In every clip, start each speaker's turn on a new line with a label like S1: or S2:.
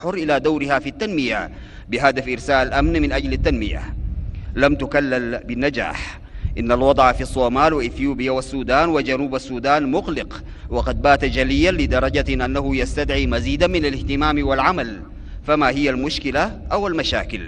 S1: إلى دورها في التنمية بهدف إرسال أمن من أجل التنمية لم تكلل بالنجاح. إن الوضع في الصومال وإثيوبيا والسودان وجنوب السودان مقلق، وقد بات جليا لدرجة أنه يستدعي مزيدا من الاهتمام والعمل. فما هي المشكلة أو المشاكل؟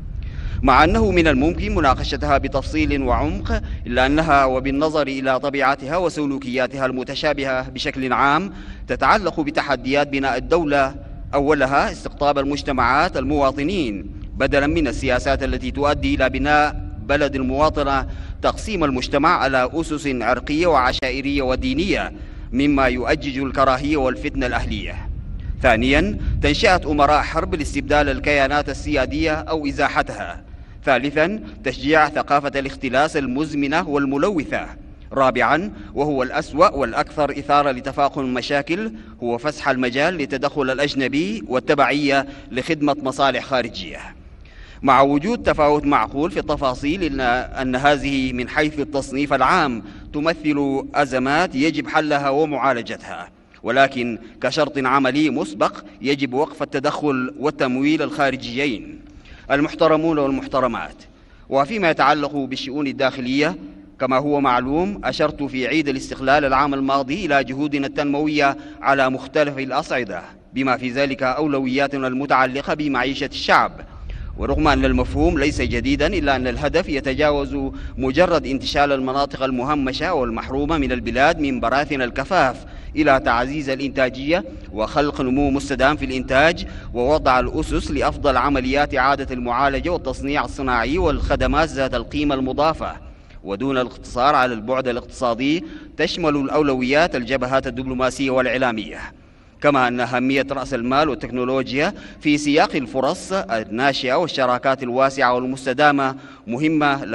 S1: مع أنه من الممكن مناقشتها بتفصيل وعمق، إلا أنها وبالنظر إلى طبيعتها وسلوكياتها المتشابهة بشكل عام تتعلق بتحديات بناء الدولة. أولها استقطاب المجتمعات المواطنين بدلا من السياسات التي تؤدي إلى بناء بلد المواطنة، تقسيم المجتمع على أسس عرقية وعشائرية ودينية مما يؤجج الكراهية والفتنة الأهلية. ثانيا تنشئة أمراء حرب لاستبدال الكيانات السيادية أو إزاحتها. ثالثا تشجيع ثقافة الاختلاس المزمنة والملوثة. رابعا وهو الأسوأ والأكثر إثارة لتفاقم المشاكل هو فسح المجال لتدخل الأجنبي والتبعية لخدمة مصالح خارجية. مع وجود تفاوت معقول في التفاصيل، إلا أن هذه من حيث التصنيف العام تمثل أزمات يجب حلها ومعالجتها، ولكن كشرط عملي مسبق يجب وقف التدخل والتمويل الخارجيين. المحترمون والمحترمات، وفيما يتعلق بالشؤون الداخلية كما هو معلوم، أشرت في عيد الاستقلال العام الماضي إلى جهودنا التنموية على مختلف الأصعدة، بما في ذلك أولوياتنا المتعلقة بمعيشة الشعب. ورغم أن المفهوم ليس جديدا، إلا أن الهدف يتجاوز مجرد انتشال المناطق المهمشة والمحرومة من البلاد من براثن الكفاف إلى تعزيز الإنتاجية وخلق نمو مستدام في الإنتاج ووضع الأسس لأفضل عمليات إعادة المعالجة والتصنيع الصناعي والخدمات ذات القيمة المضافة، ودون الاقتصار على البعد الاقتصادي تشمل الأولويات الجبهات الدبلوماسية والإعلامية. كما أن أهمية رأس المال والتكنولوجيا في سياق الفرص الناشئة والشراكات الواسعة والمستدامة مهمة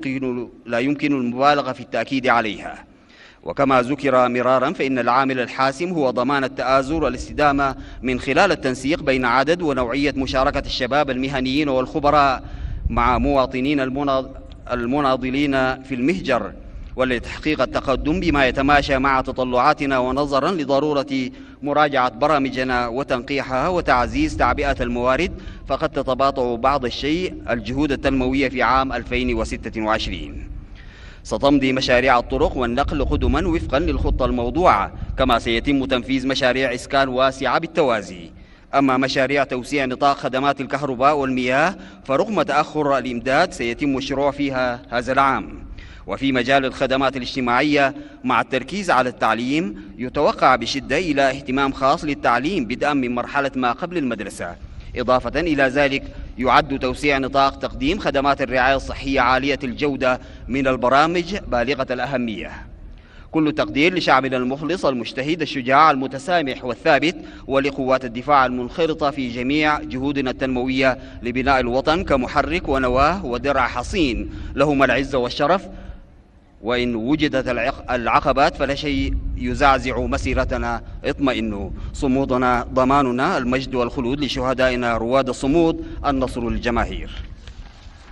S1: لا يمكن المبالغة في التأكيد عليها. وكما ذكر مرارا، فإن العامل الحاسم هو ضمان التآزر والاستدامة من خلال التنسيق بين عدد ونوعية مشاركة الشباب المهنيين والخبراء مع مواطنين المناضلين في المهجر، ولتحقيق التقدم بما يتماشى مع تطلعاتنا، ونظرا لضرورة مراجعة برامجنا وتنقيحها وتعزيز تعبئة الموارد، فقد تتباطؤ بعض الشيء الجهود التنموية في عام 2026. ستمضي مشاريع الطرق والنقل قدما وفقا للخطة الموضوعة، كما سيتم تنفيذ مشاريع إسكان واسعة بالتوازي. أما مشاريع توسيع نطاق خدمات الكهرباء والمياه فرغم تأخر الإمداد سيتم الشروع فيها هذا العام. وفي مجال الخدمات الاجتماعية مع التركيز على التعليم، يتوقع بشدة إلى اهتمام خاص للتعليم بدءا من مرحلة ما قبل المدرسة. إضافة إلى ذلك يعد توسيع نطاق تقديم خدمات الرعاية الصحية عالية الجودة من البرامج بالغة الأهمية. كل تقدير لشعبنا المخلص المجتهد الشجاع المتسامح والثابت، ولقوات الدفاع المنخرطة في جميع جهودنا التنموية لبناء الوطن كمحرك ونواة ودرع حصين لهم العزة والشرف. وإن وجدت العقبات فلا شيء يزعزع مسيرتنا. اطمئنوا، صمودنا ضماننا، المجد والخلود لشهدائنا رواد الصمود، النصر للجماهير.